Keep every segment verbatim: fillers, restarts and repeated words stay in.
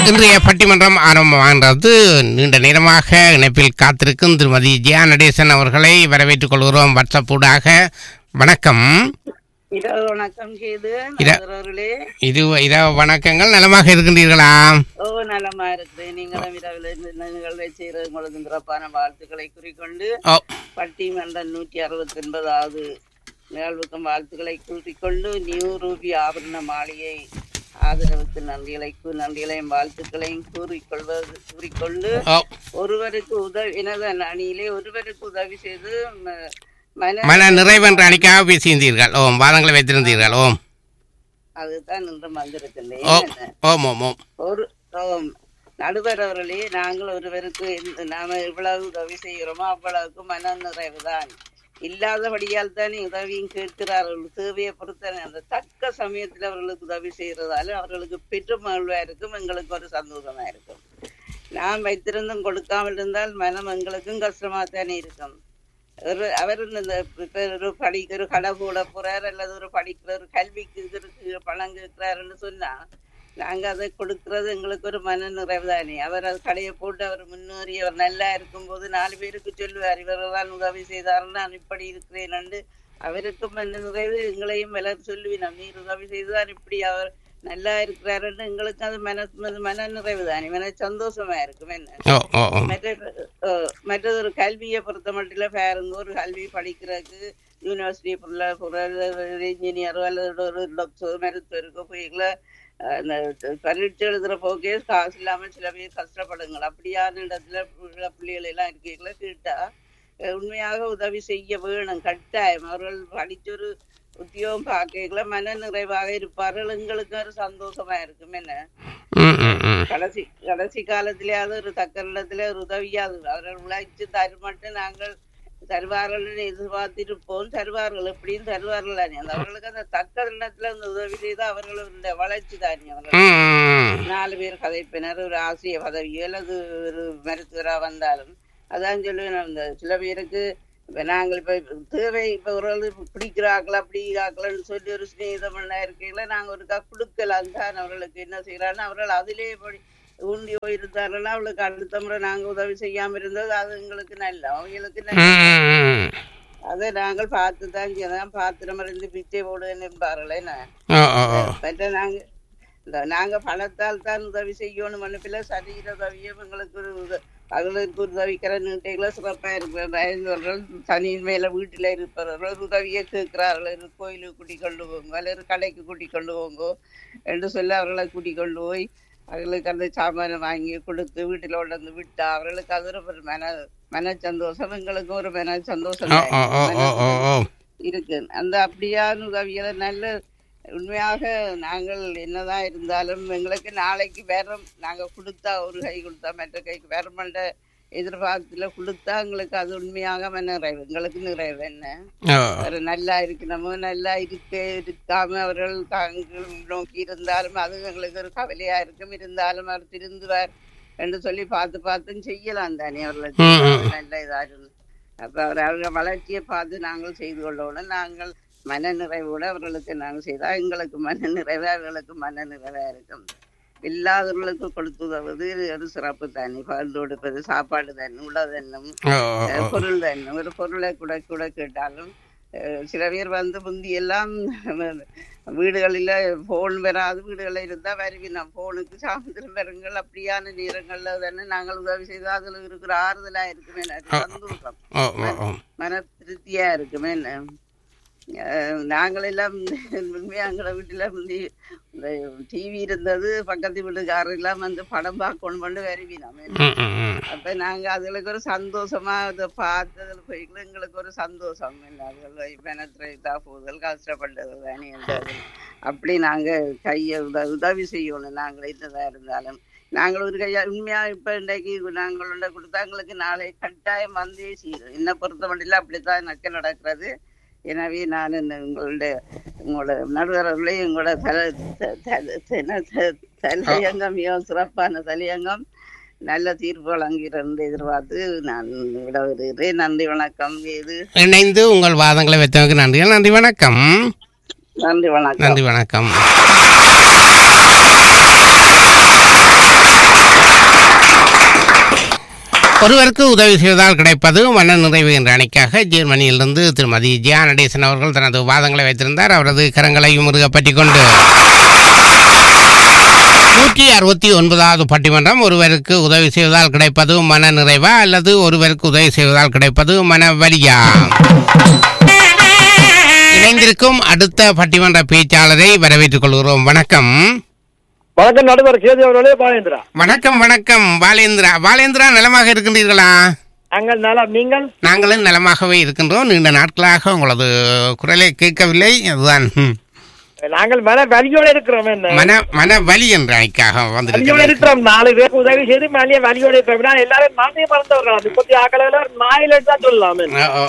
இன்றைய பட்டிமன்றம் ஆரம்பமாகின்றது. நீண்ட நேரமாக இணைப்பில் காத்திருக்கும் திருமதி ஜெயா நடேசன் அவர்களை வரவேற்றுக் கொள்கிறோம் வாட்ஸ்அப் ஊடாக. வணக்கம். இரவு வணக்கம் கேது இது இரவு வணக்கங்கள். நலமாக இருக்கின்றீர்களா? ஓ நலமா இருக்கிறேன். நீங்களும் இரவில் நிகழ்வை செய்யறது உங்களுக்கு சிறப்பான வாழ்த்துக்களை குறிக்கொண்டு பட்டிமன்றம் நூற்றி அறுபத்தி ஒன்பதாவது நிகழ்வுக்கும் வாழ்த்துக்களை கூறிக்கொண்டு நியூ ரூபி ஆபரண மாளிகை ஆதரவுக்கு நன்றிகளை நன்றிகளையும் வாழ்த்துக்களையும் கூறிக்கொள்வது கூறிக்கொண்டு ஒருவருக்கு உதவி எனது அணியிலே ஒருவருக்கு உதவி செய்து மன நிறைவென்று அணிக்காக பேசியிருந்தீர்கள். ஓம் வாதங்களை வைத்திருந்தீர்கள். ஓம் அதுதான் இன்று வந்திருக்கின்றேன். ஒரு நடுவர் அவர்களே, நாங்கள் ஒருவருக்கு நாம எவ்வளவு உதவி செய்கிறோமோ அவ்வளவுக்கு மன நிறைவு தான். இல்லாதபடியால் தானே உதவியும் கேட்கிறார்கள். தேவையை பொறுத்த அந்த தக்க சமயத்தில் அவர்களுக்கு உதவி செய்யறதால அவர்களுக்கு பெருமகிழ்வா இருக்கும், எங்களுக்கு ஒரு சந்தோஷமா இருக்கும். நாம் வைத்திருந்தும் கொடுக்காமல் இருந்தால் மனம் எங்களுக்கும் கஷ்டமா தானே இருக்கும். ஒரு அவர் இந்த இப்ப ஒரு படிக்க ஒரு கடை போட போறார் அல்லது ஒரு படிக்கிற ஒரு கல்விக்கு இருக்கு பணம் கேட்கிறாருன்னு சொன்னா நாங்க அதை கொடுக்கறது எங்களுக்கு ஒரு மன நிறைவு தானே. அவர் அது கடையை போட்டு அவர் முன்னேறி அவர் நல்லா இருக்கும்போது நாலு பேருக்கு சொல்லுவார், இவர்கள்தான் உதவி செய்தார்கள், நான் இப்படி இருக்கிறேன். அவருக்கும் மன நிறைவு, எங்களையும் எல்லாம் சொல்லுவினோம், நீர் உதவி செய்துதான் இப்படி அவர் நல்லா இருக்கிறாருன்னு எங்களுக்கு அது மன மன நிறைவு தானே, மன சந்தோஷமா இருக்கும். என்ன மற்ற மற்றது ஒரு கல்வியை பொறுத்த மட்டும் பாருங்க, ஒரு கல்வி படிக்கிறதுக்கு யூனிவர்சிட்டி இன்ஜினியரோ அல்லது ஒரு டாக்டர் மருத்துவருக்கோ போய்கள பரீட்சை எழுதுற போக்கே காசு இல்லாம சில பேர் கஷ்டப்படுங்கள். அப்படியான இடத்துல பிள்ளைகள் எல்லாம் இருக்கீங்களா கேட்டா உண்மையாக உதவி செய்ய வேணும், கட்டாயம். அவர்கள் படிச்சொரு உத்தியோகம் பார்க்கல மன நிறைவாக இருப்பார்கள், எங்களுக்கு ஒரு சந்தோஷமா இருக்கும். என்ன கடைசி கடைசி காலத்திலேயாவது ஒரு தக்க இடத்துல ஒரு உதவியாது அவர்கள் உழைச்சு தருமட்டும் நாங்கள் தருவார்கள் எதிர்பார்த்திருப்போம். தருவார்கள் எப்படியும் தருவார்கள் தானே. அந்த அவர்களுக்கு அந்த தக்க இடத்துல அந்த உதவி செய்து அவர்களுடைய வளர்ச்சி தானே. அவர்கள் நாலு பேர் கதைப்பினர் ஒரு ஆசிரிய பதவியோ அல்லது ஒரு மருத்துவரா வந்தாலும் அதான் சொல்லுவேன். அந்த சில பேருக்கு இப்ப நாங்கள் இப்ப தேவை இப்ப ஒரு பிடிக்கிறாக்கள் அப்படி ஆக்கலன்னு சொல்லி ஒரு ஸ்நேகிதம் பண்ண இருக்கீங்களா, நாங்க ஒருக்கா கொடுக்கலாம் தான். அவர்களுக்கு என்ன செய்யறான்னு அவர்கள் அதிலே படி ஊண்டி போயிருந்தாருன்னா அவளுக்கு அடுத்த முறை நாங்க உதவி செய்யாம இருந்தது அது எங்களுக்கு நல்ல, அவங்களுக்கு நல்ல. அதை நாங்கள் பார்த்துதான் செய்யலாம். பாத்திரம் இருந்து பிச்சை போடுவேன் என்பார்களே. மற்ற நாங்க நாங்க பணத்தால் தான் உதவி செய்யணும் மனுப்பில சரீர உதவியும் எங்களுக்கு ஒரு அவர்களுக்கு உதவிக்கிற நீட்டைகளை சிறப்பா இருக்கிறார்கள். தனியின் மேல வீட்டுல இருப்பவர்கள் உதவியை கேட்கிறார்கள், கோயிலுக்கு கூட்டி கொண்டு போங்க அல்லது கடைக்கு கூட்டி கொண்டு போங்க என்று சொல்லி அவர்களை கூட்டி கொண்டு போய் அவர்களுக்கு அந்த சாமானை வாங்கி கொடுத்து வீட்டுல உடந்து விட்டா அவர்களுக்கு அது ஒரு மன மன சந்தோஷம், எங்களுக்கு ஒரு மன சந்தோஷம் இருக்கு. அந்த அப்படியான உதவிகளை நல்ல உண்மையாக நாங்கள் என்னதான் இருந்தாலும் எங்களுக்கு நாளைக்கு வேற நாங்க கொடுத்தா ஒரு கை கொடுத்தா மற்ற கைக்கு வேறமண்ட எதிர்பார்த்துல கொடுத்தா எங்களுக்கு அது உண்மையாக நிறைவு, எங்களுக்கு நிறைவு. என்ன ஒரு நல்லா இருக்கணுமோ நல்லா இருக்க இருக்காம அவர்கள் தாங்கள் நோக்கி இருந்தாலும் அது எங்களுக்கு ஒரு கவலையா இருக்கும். இருந்தாலும் அவர் திருந்துவார் என்று சொல்லி பார்த்து பார்த்தும் செய்யலாம் தானே அவர்களுக்கு நல்ல இதா இருந்து. அப்ப அவர் அவங்க வளர்ச்சியை பார்த்து நாங்கள் செய்து கொள்ளணும். நாங்கள் மன நிறைவோடு அவர்களுக்கு நாங்கள் செய்தா எங்களுக்கு மன நிறைவு, அவர்களுக்கு மன நிறைவா இருக்கும். இல்லாதவர்களுக்கு கொடுத்து உதவுவது ஒரு சிறப்பு தானே. பகிர்ந்து கொடுப்பது, சாப்பாடு தானே, உணவு பொருள் தானே. ஒரு பொருளை கூட கூட கேட்டாலும் சில பேர் வந்து முந்தி எல்லாம் வீடுகளில போன் வராது வீடுகளில் இருந்தா வருவினோம், போனுக்கு சாயந்திரம் வருங்கள் அப்படியான நேரங்கள்ல தானே நாங்கள் உதவி செய்தா அதுல இருக்கிற ஆறுதலா இருக்குமே, சந்தோஷம் மன திருப்தியா இருக்குமே. நாங்கள் எல்லாம் உண்மையா எங்களோட வீட்டுல இந்த டிவி இருந்தது, பக்கத்து வீட்டுக்காரர் எல்லாம் வந்து படம் பார்க்கணும் பண்ணு வருவினோம். அப்ப நாங்க அதுகளுக்கு ஒரு சந்தோஷமா அதை பார்த்ததுல போய்க்கல எங்களுக்கு ஒரு சந்தோஷம். மெனத்திரைத்தா போதல் கஷ்டப்பட்டது தானே. அப்படி நாங்க கைய உத உதவி செய்யணும். நாங்கள் என்னதா இருந்தாலும் நாங்கள் ஒரு கையா உண்மையா இப்ப இன்றைக்கு நாங்களோட கொடுத்தா எங்களுக்கு நாளை கட்டாயம் வந்தே செய்யும். என்ன பொறுத்த மட்டும் அப்படித்தான் எனக்கு நடக்கிறது. எனவே நான் உங்களுடைய உங்களோட நடுவர்களையும் உங்களோட தலையங்கம் மிகவும் சிறப்பான தலையங்கம், நல்ல தீர்ப்பு வழங்கிறது எதிர்பார்த்து நான் விட வருகிறேன். நன்றி வணக்கம். இது இணைந்து உங்கள் வாதங்களை வைத்தவங்க நன்றி. நன்றி வணக்கம். நன்றி வணக்கம். நன்றி வணக்கம். ஒருவருக்கு உதவி செய்வதால் கிடைப்பது மன நிறைவு என்ற அணிக்காக ஜெர்மனியிலிருந்து திருமதி ஜியா நடேசன் அவர்கள் தனது வாதங்களை வைத்திருந்தார். அவரது கரங்களையும் முருகப்பற்றி கொண்டு நூற்றி அறுபத்தி ஒன்பதாவது பட்டிமன்றம், ஒருவருக்கு உதவி செய்வதால் கிடைப்பது மன நிறைவா அல்லது ஒருவருக்கு உதவி செய்வதால் கிடைப்பது மன வலியா? இணைந்திருக்கும் அடுத்த பட்டிமன்ற பேச்சாளரை வரவேற்றுக் கொள்கிறோம். வணக்கம். வணக்கம் நடுவர் கேது அவர்களே. பாலேந்திரா. வணக்கம் வணக்கம் பாலேந்திரா. பாலேந்திரா, நலமாக இருக்கின்றீர்களா? நாங்கள் நலம். நீங்கள்? நாங்களும் நலமாகவே இருக்கின்றோம். நீண்ட நாட்களாக உங்களது குரலை கேட்கவில்லை. அதுதான் நாங்கள் மன வலியோட இருக்கிறோம். மன மன வலி என்ற அணிக்காக வந்துருக்கிறோம். நாலு பேருக்கு உதவி செய்து மனித வலியோட இருக்கிறோம். எல்லாரும் நானே மறந்தவர்கள். முப்பத்தி ஆக்கள நாயில தான் சொல்லலாம்.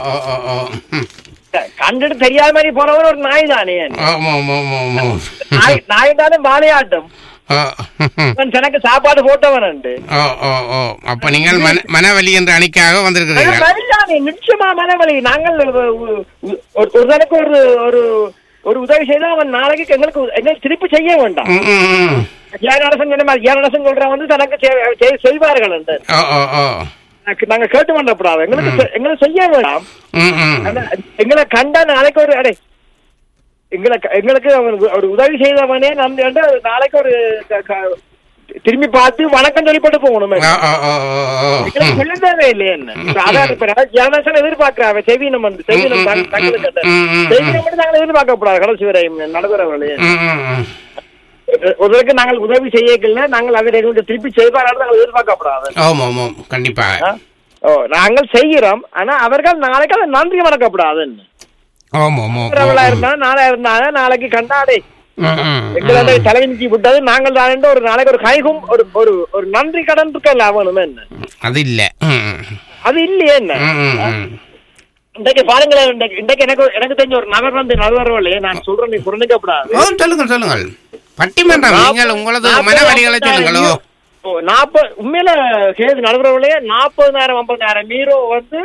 கண்டுட்டு தெரியாத மாதிரி போறவர் ஒரு நாய் தானே. நாயிட்டாலும் வாழையாட்டம் எனக்கு சாப்பாடு போட்டவன். அப்ப நீங்கள் மனவலி என்ற அணிக்காக வந்திருக்கிறீர்கள். நிச்சயமா மனவலி. நாங்கள் ஒருத்தனுக்கு ஒரு ஒரு ஒரு உதவி செய்தா அவன் நாளைக்கு எங்களுக்கு எங்களுக்கு திருப்பி செய்ய வேண்டாம். ஏன் அரசன் சொன்ன மாதிரி ஏன் அரசன் சொல்ற வந்து தனக்கு செய்வார்கள். நாங்க கேட்டு பண்ணப்படாது. எங்களுக்கு எங்களுக்கு செய்ய வேண்டாம். எங்களை கண்டா நாளைக்கு ஒரு அடை எங்களை எங்களுக்கு ஒரு உதவி செய்தவனே நாளைக்கு ஒரு திரும்பி பார்த்து வணக்கம் சொல்லிப்பட்டு போகணும். சொல்ல தேவை இல்லையே. அதான் எதிர்பார்க்கிறாங்க. செவினம் வந்து செவினம் செவினம் மட்டும் நாங்கள் எதிர்பார்க்கப்படாது. கடைசி வரை நடுவரவர்களே ஒருவருக்கு நாங்கள் உதவி செய்யல. நாங்கள் அதை திருப்பி செய்வார்கள். நாங்கள் எதிர்பார்க்கப்படாது. கண்டிப்பாக நாங்கள் செய்கிறோம். ஆனா அவர்கள் நாளைக்கு அதை நன்றி வணக்கப்படாதுன்னு இருந்தா நாளா இருந்தாலும் நாளைக்கு கண்டாடே எங்களை தலைவிக்கு விட்டது நாங்கள் தான் ஒரு நாளைக்கு ஒரு கைகும் ஒரு ஒரு ஒரு நன்றி கடன் இருக்கல அவனும். என்ன அது இல்ல அது இல்லையே. என்ன இன்றைக்கு பாருங்களேன். இன்றைக்கு எனக்கு எனக்கு தெரிஞ்ச ஒரு நபர் வந்து நடுவர்களே நான் சொல்றேன். நீ புரிஞ்சுக்கப்படாது. சொல்லுங்க சொல்லுங்கள். பட்டிமன்றம் நீங்கள் உங்களது மனவலிகளை சொல்லுங்களோ. நாற்பது உண்மையில கேது நடுவர்களே நாற்பதாயிரம் ஐம்பதாயிரம் மீரோ வந்து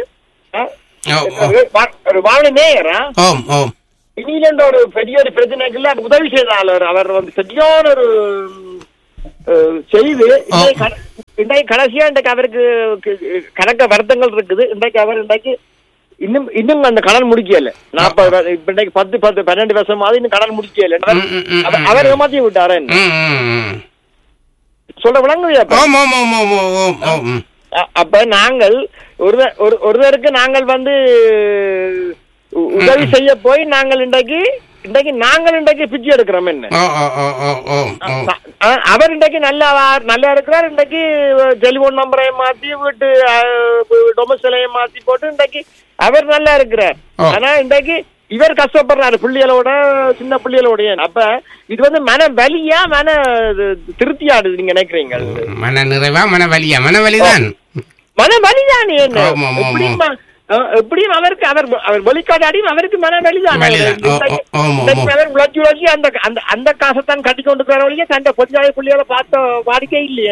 ஒரு வாகன மேயரா இனியில ஒரு பெரிய ஒரு பிரச்சனைக்கு உதவி செய்தார். அவர் வந்து சரியான ஒரு செய்து இன்றைக்கு கடைசியா இன்றைக்கு அவருக்கு கணக்க வருத்தங்கள் இருக்குது. இன்றைக்கு அவர் இன்றைக்கு இன்னும் இன்னும் அந்த கடன் முடிக்கல. நாற்பது இன்றைக்கு பத்து பத்து பன்னெண்டு வருஷமாவது இன்னும் கடன் முடிக்கல. அவர் ஏமாத்தி விட்டாரு. சொல்ற விளங்குது. அப்ப நாங்கள் ஒருவருக்கு நாங்கள் வந்து உதவி செய்ய போய் நாங்கள் இன்றைக்கு இன்றைக்கு நாங்கள் இன்றைக்கு பிச்சை எடுக்கிறோம். என்ன அவர் இன்றைக்கு நல்லா நல்லா இருக்கிறார். இன்றைக்கு டெலிபோன் நம்பரை மாத்தி வீட்டு டொமஸ்டைலையும் மாத்தி போட்டு இன்றைக்கு அவர் நல்லா இருக்கிறார். ஆனா இன்றைக்கு இவர் கஷ்டப்படுறாரு பிள்ளைகளோட சின்ன பிள்ளைகளோட. அப்ப இது வந்து மன வலியா மன திருப்தியாடுது நீங்க நினைக்கிறீங்க? மன நிறைவா மன வலியா? மன வலிதான். மன வலிதானே. எப்படியும் அவருக்கு அவர் அவர் வெளிக்காட்டாடியும் அவருக்கு மன வலிதான். அவர் உழைச்சி உழைச்சி அந்த அந்த அந்த காசைத்தான் கட்டி கொண்டு போற வழியே தண்டை பொதுவாக பிள்ளைகளை பார்த்த வாடிக்கை இல்லையே.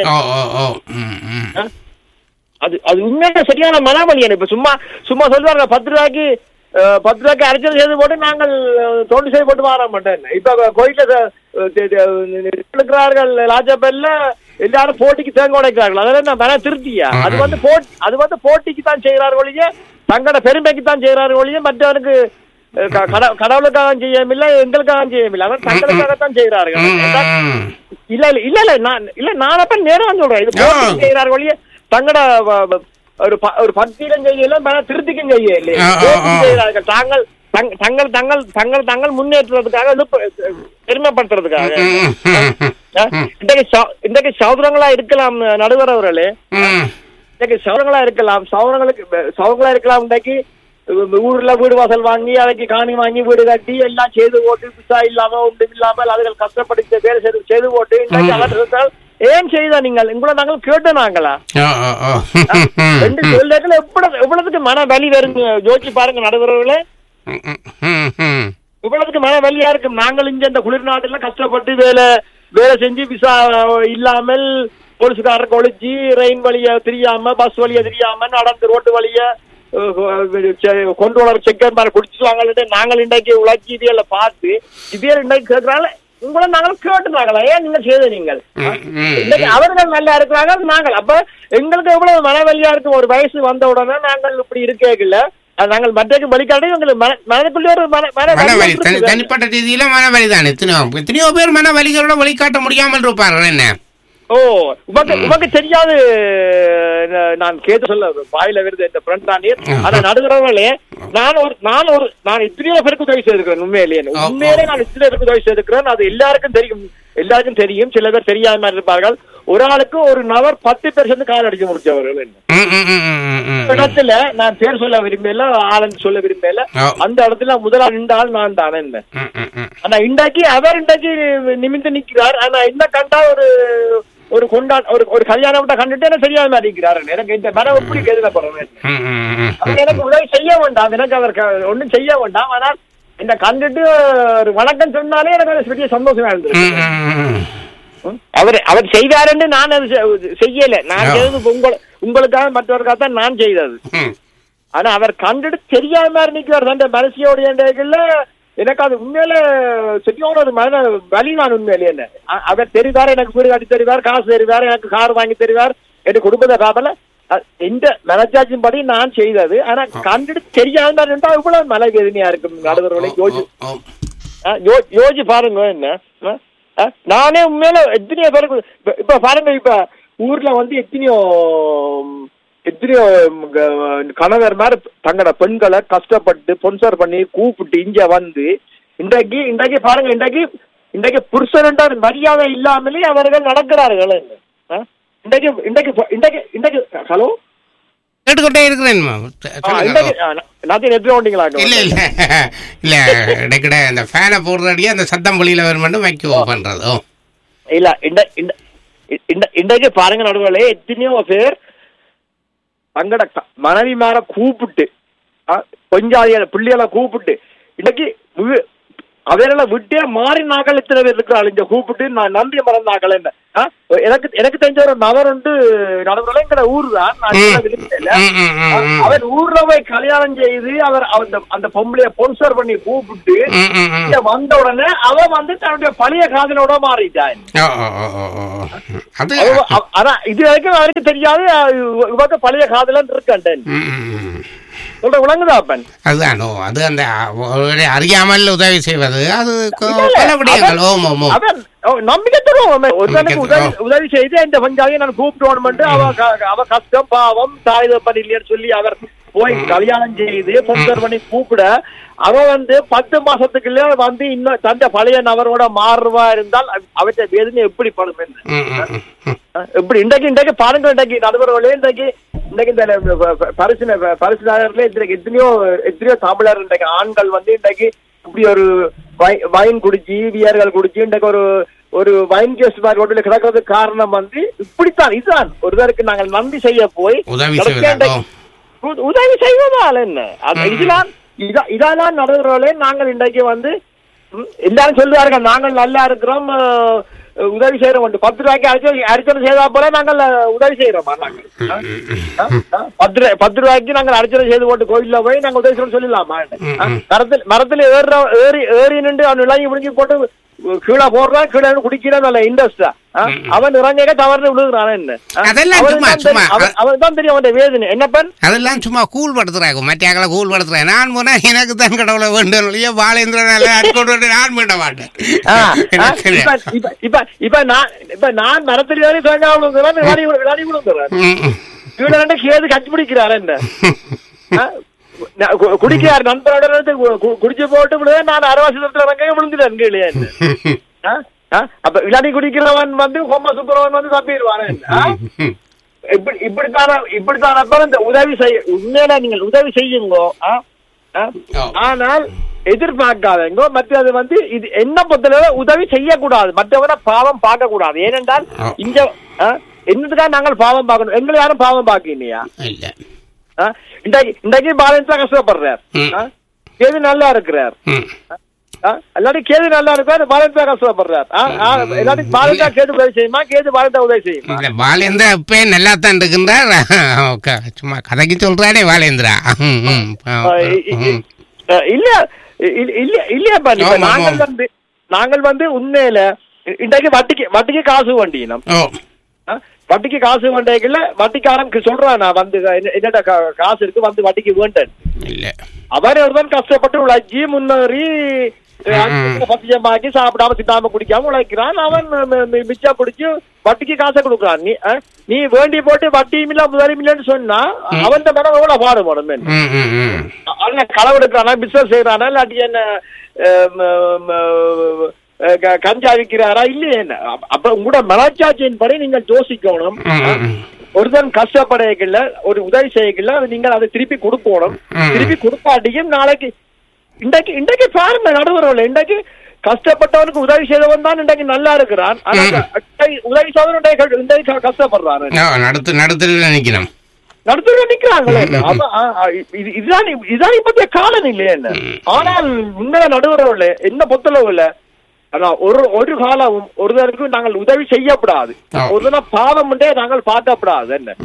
அது அது உண்மையான சரியான மனவலி. இப்ப சும்மா சும்மா சொல்லுவாங்க பத்து ரூபாய்க்கு பத்து ரூபாய்க்கு அரைச்சல் செய்து போட்டு நாங்கள் தோண்டி செய்து போட்டு வர மாட்டேன். இப்ப கோயில இருக்கிறார்கள் லாஜப்பல்ல எல்லாரும் போட்டிக்கு தேங்க உடைக்கிறார்கள். அதெல்லாம் மன திருப்தியா? அது வந்து அது வந்து போட்டிக்கு தான் செய்யறாரு ஒழிய தங்களோட பெருமைக்கு தான் செய்யறாரு ஒழிய மற்றவருக்கு கடவுளுக்காக செய்யமில்லை எங்களுக்காக செய்யமில்லை. அவர் தங்களுக்காகத்தான் செய்யறார்கள். இல்ல இல்ல இல்ல இல்ல நான் இல்ல நான் அப்ப நேரம் சொல்றேன். இது போட்டிக்கு செய்யறாரு ஒழிய தங்களோட ஒரு ஒரு பக்தியிலும் செய்யல மன திருப்திக்கும் செய்ய இல்லையா? தாங்கள் தங்கள் தங்கள் தங்கள் தங்கள் முன்னேற்றத்துக்காக பெருமைப்படுத்துறதுக்காக இன்றைக்கு இன்றைக்கு சௌதரங்களா இருக்கலாம் நடுவர் அவர்களே. இன்றைக்கு சௌரங்களா இருக்கலாம் சௌரங்களுக்கு சௌரங்களா இருக்கலாம். இன்றைக்கு ஊர்ல வீடு வாசல் வாங்கி அதைக்கு காணி வாங்கி வீடு கட்டி எல்லாம் செய்து போட்டு விசா இல்லாம ஒன்றும் இல்லாமல் அதுகள் கஷ்டப்பட்டு வேலை செய்து செய்து போட்டு இன்றைக்கு அவர் ஏன் செய்தா நீங்கள் உங்களை நாங்கள் கேட்டு நாங்களா ரெண்டு சொல்ல எவ்வளவுக்கு மன வலி வருங்க யோசிச்சு பாருங்க நடுவர்களே. இவ்வளவுக்கு மன வலியா இருக்கு. நாங்கள் இங்க இந்த குளிர் நாட்டுல கஷ்டப்பட்டு வேலை வேலை செஞ்சு விசா இல்லாமல் போலீஸ்காரருக்கு ஒழிச்சு ரெயின் வழிய தெரியாம பஸ் வழிய தெரியாம நடந்து ரோட்டு வழிய கொண்டு வர செக்கர் மாதிரி குடிச்சுவாங்க. நாங்கள் இன்றைக்கு உழைச்சி இதையில பார்த்து இதையில இன்றைக்கு கேட்கறாங்க உங்களை நாங்கள் கேட்டுனாங்களா ஏன் நீங்க செய்த நீங்கள் இன்னைக்கு அவர்கள் நல்லா இருக்கிறாங்க நாங்கள் அப்ப எங்களுக்கு எவ்வளவு மனவலியா இருக்கும் ஒரு வயசு வந்த உடனே நாங்கள் இப்படி இருக்கல நாங்கள் மற்ற வழிகாட்டி உங்களுக்கு மனதுக்குள்ளே ஒரு மனவலி தனிப்பட்ட ரீதியில மனவலி தான் எத்தனையோ எத்தனையோ பேர் மனவலிகளோட வழிகாட்ட முடியாமல் இருப்பார்கள் என்ன ஓ உமக்கு உமக்கு தெரியாது நான் கேட்டு சொல்ல வாயில வருது இந்த ஃப்ரெண்ட் தான் ஆனா நடுகிறவங்களே நான் ஒரு நான் ஒரு நான் எத்தனையோ பேருக்கு உதவி செய்திருக்கிறேன் உண்மையிலேயே உண்மையிலே நான் எத்தனையோ பேருக்கு உதவி செய்திருக்கிறேன் அது எல்லாருக்கும் தெரியும் எல்லாருக்கும் தெரியும் சில பேர் தெரியாம இருப்பார்கள் ஒரு ஆளுக்கு ஒரு நபர் பத்து பேர் சேர்ந்து கால் அடிச்சு முடிச்சவர்கள் இடத்துல நான் பேர் சொல்ல விரும்பல ஆளுன்னு சொல்ல விரும்பல அந்த இடத்துல முதலா நின்ற ஆள் நான் தானே என்ன ஆனா இன்றைக்கு அவர் இன்றைக்கு நிமிந்து நிக்கிறார் ஆனா என்ன கண்டா ஒரு ஒரு கொண்டா ஒரு ஒரு கல்யாணம் கண்டுட்டு என்ன தெரியாத மாதிரி இருக்கிறாரு எனக்கு இந்த மனம் எப்படி கேதுல போறேன் எனக்கு உதவி செய்ய வேண்டாம் எனக்கு அவர் ஒன்னும் செய்ய வேண்டாம் ஆனால் இந்த கண்டுட்டு ஒரு வணக்கம் சொன்னாலே எனக்கு பெரிய சந்தோஷமா இருந்தது அவர் அவர் செய்தாருன்னு நான் அது செய்யல நான் செய்தது உங்களை உங்களுக்காக மற்றவருக்காக தான் நான் செய்தது ஆனா அவர் கண்டுட்டு தெரியாத மாதிரி நிற்கிறார் அந்த மனசியோடைய எனக்கு அது உண்மையில சரியான ஒரு மன வலி நான் உண்மையிலே என்ன அவர் தெரிவார் எனக்கு வீடு காட்டி தெரிவார் காசு தெரிவார் எனக்கு கார் வாங்கி தெரிவார் எனக்கு குடும்பத்தை காப்பல எந்த மனச்சாட்சியின் படி நான் செய்தது ஆனா கண்டுட்டு தெரியாத மாதிரி இருந்தா இவ்வளவு மன வேதனையா இருக்கும் நடுவர்களை யோசி யோசி பாருங்க என்ன நானே உண்மையில எத்தனையோ பேருக்கு இப்ப பாருங்க இப்ப ஊர்ல வந்து எத்தனையோ எத்தனையோ கணவர் மாதிரி தங்களோட பெண்களை கஷ்டப்பட்டு ஸ்பான்சர் பண்ணி கூப்பிட்டு இங்க வந்து இன்றைக்கு இன்றைக்கு பாருங்க இன்றைக்கு இன்றைக்கு புருஷன்ன்ற மரியாதை இல்லாமலே அவர்கள் நடக்கிறார்கள் இன்றைக்கு இன்றைக்கு இன்றைக்கு இன்றைக்கு ஹலோ கேட்டுக்கொண்டே இருக்கிறேன் இல்ல இல்ல இல்ல இடைக்கிட இந்த ஃபேனை போடுறடியே அந்த சத்தம் வெளியில வரும் மட்டும் வைக்க பண்றதோ இல்ல இன்றைக்கு பாருங்க நடுவுல எத்தனையோ பேர் தங்கட மனைவி மேல கூப்பிட்டு கொஞ்சம் பிள்ளைகளை கூப்பிட்டு இன்னைக்கு அவர்களை விட்டே மாறி நாக்கள் இத்தனை பேர் இருக்கிறாள் இங்க கூப்பிட்டு நான் நன்றி மறந்தாக்கள் என்ன எனக்கு எனக்கு தெரிஞ்ச ஒரு நபர் உண்டு நடுவுல எங்கட ஊர் தான் அவர் ஊர்ல போய் கல்யாணம் செய்து அவர் அந்த பொம்பளைய ஸ்பான்சர் பண்ணி கூப்பிட்டு இங்க வந்த உடனே அவன் வந்து தன்னுடைய பழைய காதலோட மாறிட்டான் ஆனா இது வரைக்கும் அவருக்கு தெரியாது இவங்க பழைய காதலன் இருக்கான் சொல்ற விளங்குதாப்பன் அதுதானோ அது அந்த அறியாமல் உதவி செய்வது அது பல விடயங்கள் நம்பிக்கை தருவோம் ஒருத்தனுக்கு உதவி உதவி செய்து இந்த பஞ்சாதியை நான் கூப்பிட்டு அவ அவ கஷ்டம் பாவம் தாய் தப்பன் இல்லைன்னு சொல்லி அவர் போய் கல்யாணம் செய்து ஸ்பான்சர் பண்ணி கூப்பிட அவ வந்து பத்து மாசத்துக்குள்ள வந்து இன்னும் தந்த பழைய நபரோட மாறுவா இருந்தால் அவற்றை வேதனை எப்படி படும் எப்படி இன்றைக்கு இன்றைக்கு பாருங்க இன்றைக்கு நடுவர்களே இன்றைக்கு இன்றைக்கு இந்த பரிசு பரிசுதாரர்களே இன்றைக்கு எத்தனையோ எத்தனையோ தமிழர் இன்றைக்கு ஆண்கள் வந்து இன்றைக்கு இப்படி ஒரு வைன் குடிச்சு வியர்கள் குடிச்சு இன்றைக்கு ஒரு ஒரு வைன் கேஸ் மாதிரி ரோட்டில் கிடக்கிறதுக்கு காரணம் வந்து இப்படித்தான் இதுதான் ஒருவருக்கு நாங்கள் நன்றி செய்ய போய் உதவி செய்வதால் என்ன இதெல்லாம் இதெல்லாம் நடுவர்களே நாங்கள் இன்றைக்கு வந்து எல்லாரும் சொல்லுவார்கள் நாங்கள் நல்லா இருக்கிறோம் உதவி செய்யறோம் பத்து ரூபாய்க்கு அரிசி அரிச்சனை செய்தா போல நாங்கள் உதவி செய்யறோமா நாங்கள் பத்து ரூபாய் பத்து ரூபாய்க்கு நாங்கள் அரிச்சனை செய்து போட்டு கோயில்ல போய் நாங்கள் உதவி செய்யணும் சொல்லலாமா மரத்தில் மரத்துல ஏற ஏறி ஏறி நின்று அவன் விளங்கி முடிஞ்சு போட்டு கீழே போடுறான் கீழே குடிக்கிறான் நல்ல இன்ட்ரெஸ்டா அவன் இறங்க தவறு விழுகிறான் என்ன அவன் தான் தெரியும் அவன் வேதனை என்னப்பன் அதெல்லாம் சும்மா கூழ் படுத்துறாங்க மற்ற கூழ் படுத்துறேன் நான் போனா எனக்கு தான் கடவுளை வேண்டும் பாலேந்திரன் நான் வேண்ட மாட்டேன் இப்ப இப்ப நான் இப்ப நான் மரத்தில் ஏறி தேங்காய் விழுங்குறேன் விளையாடி விழுங்குறேன் கீழே ரெண்டு கேது கட்சி பிடிக்கிறாரு என்ன குடிக்கிறார் நண்பரோட குடிச்சு போட்டு விடுவேன் நான் அரவாசத்துல இறங்க விழுந்துட்டேன் கீழே அப்ப விளையாடி குடிக்கிறவன் வந்து ஹோம சுப்பரவன் வந்து தப்பிடுவான் இப்படி இப்படித்தான இப்படித்தான அப்புறம் இந்த உதவி செய்ய உண்மையில நீங்கள் உதவி செய்யுங்கோ ஆனால் எதிர்பார்க்காதீங்க மற்றது வந்து இது என்ன பொறுத்தளவு உதவி செய்யக்கூடாது மற்றவரை பாவம் பார்க்க கூடாது ஏனென்றால் இங்க என்னதுக்காக நாங்கள் பாவம் பார்க்கணும் எங்களை யாரும் பாவம் பார்க்க இல்லையா இன்றைக்கு பாலன்ஸா கஷ்டப்படுறார் கேது நல்லா இருக்கிறார் எல்லாரும் கேது நல்லா இருக்காரு பாலன்ஸா கஷ்டப்படுறார் எல்லாரும் பாலன்ஸா கேது உதவி செய்யுமா கேது பாலன்ஸா உதவி செய்யுமா பாலேந்திரா இப்ப நல்லா தான் இருக்கின்றார் சும்மா கதைக்கு சொல்றானே பாலேந்திரா இல்ல இல்ல இல்லையாப்பா நாங்கள் வந்து நாங்கள் வந்து உண்மையில இன்றைக்கு வட்டிக்கு வட்டிக்கு காசு வண்டினோம், வட்டிக்கு காசு வண்டிகள்ல வட்டிக்காரன் சொல்றான் நான் வந்து என்னடா காசு இருக்கு வந்து வட்டிக்கு வேண்டேன். அவரே ஒருதான் கஷ்டப்பட்டு உழைச்சி முன்னேறி பத்தியமாக்கி சாப்பிடாம திட்டாம குடிக்காம உழைக்கிறான். அவன் மிச்சா பிடிச்சு வட்டிக்கு காசை கொடுக்குறான். நீ நீ வேண்டி போட்டு வட்டியும் இல்ல முதலும் இல்லன்னு சொன்னா அவன் மேடம் எவ்வளவு பாடுபடும். களவு எடுக்கிறானா, பிசினஸ் செய்யறானா, இல்லாட்டி என்ன கஞ்சா விற்கிறாரா இல்லையே என்ன? அப்ப உங்களோட மனச்சாட்சியின் படி நீங்கள் யோசிக்கணும். ஒருதன் கஷ்டப்படையல ஒரு உதவி செய்யல நீங்கள் அதை திருப்பி கொடுக்கணும். திருப்பி கொடுக்காட்டியும் நாளைக்கு இன்றைக்கு இன்றைக்கு பாருங்க நடுவரவில்லை, இன்றைக்கு கஷ்டப்பட்டவனுக்கு உதவி செய்தவன் தான் இன்றைக்கு நல்லா இருக்கிறான். உதவி செய்தவன் இன்றைக்கு கஷ்டப்படுறாரு, நடுத்தர நிக்கிறாங்களே. இதுதான் இதுதான் இப்பத்திய காலம் இல்லையே என்ன? ஆனால் உண்மையில நடுவரவில்லை என்ன பொறுத்தளவு இல்ல. ஆனா ஒரு ஒரு காலமும் ஒருத்தருக்கும் நாங்கள் உதவி செய்யப்படாது, ஒரு பாவம் நாங்கள் பார்க்கப்படாது. என்ன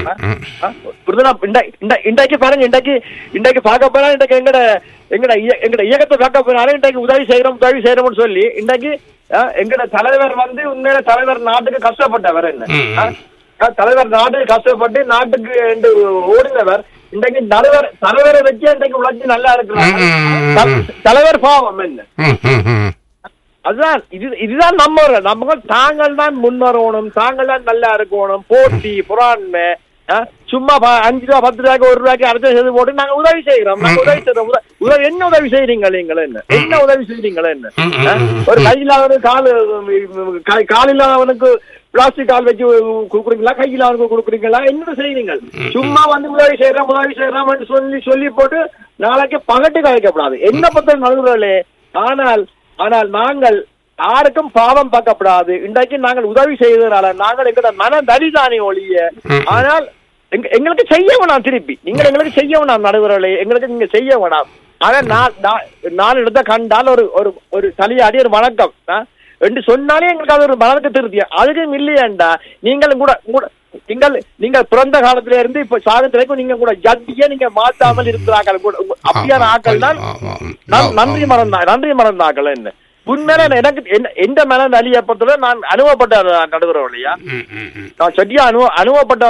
இன்றைக்கு பாருங்க, இன்றைக்கு இன்றைக்கு பார்க்க போறா, இன்றைக்கு எங்கட எங்கட எங்கட இயக்கத்தை பார்க்க போறாரு. இன்றைக்கு உதவி செய்யறோம் உதவி செய்யறோம்னு சொல்லி இன்றைக்கு எங்கட தலைவர் வந்து உண்மையில தலைவர் நாட்டுக்கு கஷ்டப்பட்டவர். என்ன தலைவர் நாட்டுக்கு கஷ்டப்பட்டு நாட்டுக்கு என்று ஓடினவர் இன்றைக்கு தலைவர் தலைவரை வச்சு இன்றைக்கு உழைச்சி நல்லா இருக்கிறார். தலைவர் பாவம் என்ன? அதுதான் இது இதுதான் நம்ம நம்ம தாங்கள் தான் முன்னேறணும், தாங்கள் தான் நல்லா இருக்கணும். போட்டி புறாண்மை சும்மா அஞ்சு ரூபா பத்து ரூபாய்க்கு ஒரு ரூபாய்க்கு அர்த்தம் செய்து போட்டு நாங்க உதவி செய்யறோம். நாங்க உதவி செய்யறோம். உதவி என்ன உதவி செய்யறீங்களே எங்களை என்ன என்ன உதவி செய்யறீங்களே என்ன? ஒரு கையில்லாதவனுக்கு கால் காலில்லாதவனுக்கு பிளாஸ்டிக் கால் வச்சு கொடுக்குறீங்களா, கையில்லாதவனுக்கு கொடுக்குறீங்களா, என்ன செய்யறீங்க? சும்மா வந்து உதவி செய்யறோம் உதவி செய்யறோம் சொல்லி சொல்லி போட்டு நாளைக்கு பகட்டு கலைக்கப்படாது. என்ன பத்த நடுவுகளே. ஆனால் ஆனால் நாங்கள் யாருக்கும் பாவம் பார்க்கப்படாது. இன்றைக்கு நாங்கள் உதவி செய்வதனால நாங்கள் எங்களோட மன தடிதானே ஒழிய. ஆனால் எங்களுக்கு செய்ய வேணாம், திருப்பி நீங்கள் எங்களுக்கு செய்ய வேணாம் நடுவர்களே, எங்களுக்கு நீங்க செய்ய வேணாம். ஆனா நாலு இடத்த கண்டால் ஒரு ஒரு தலையாடி ஒரு வணக்கம் என்று சொன்னாலே எங்களுக்கு அது ஒரு மனதுக்கு திருப்தி. அதுக்கும் இல்லையாண்டா நீங்களும் கூட கூட நீங்கள் நீங்கள் பிறந்த காலத்துல இருந்து இப்ப சாதத்து வரைக்கும் நீங்க கூட ஜட்டிய நீங்க மாத்தாமல் இருக்கிறார்கள் கூட அப்படியான ஆக்கள் தான் நன்றி மறந்தா நன்றி மறந்தாக்கள். என்ன உண்மையில எனக்கு எந்த மன அழியப்பட்டத நான் அனுபவப்பட்ட நடுவரோ இல்லையா, நான் சரியா அனுபவ அனுபவப்பட்ட